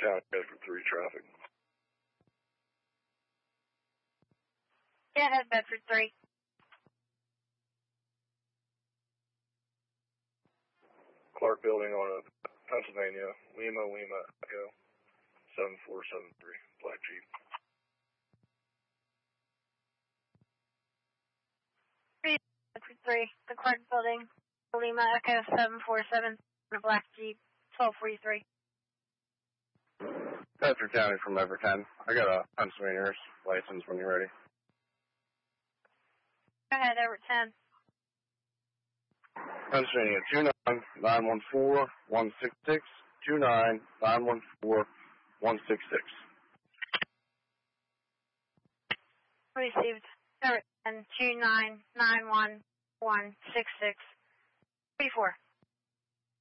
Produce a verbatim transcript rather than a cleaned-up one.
County, Bedford three traffic. Yeah, head Bedford three. Clark Building on a Pennsylvania, Lima, Lima, Echo, seven four seven three, Black Jeep. Bedford three, the Clark Building, Lima, Echo, seven four seven, on a Black Jeep, twelve forty-three. Bedford County from Everett ten. I got a Pennsylvania license when you're ready. Go ahead, Everett ten. Pennsylvania, two nine nine one four one six six, two nine nine one four one six six. Received. Everett ten, two nine nine one one six six three four.